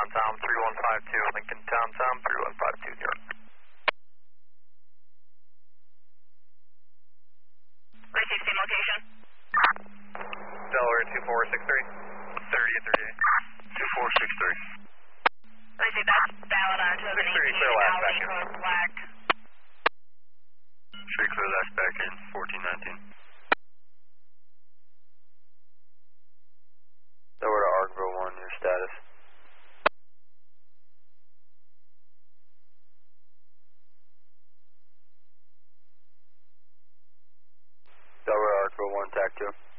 Tom 3152, Lincoln Tom 3152, New York. Received same location. Delaware 2463. 30 at 38. 2463. Received that valid on 2018, clear last Audi back in. code black. Street clear last back in 1419. Delaware to Arkville 1, your status. Delaware Arkville 1, TAC 2.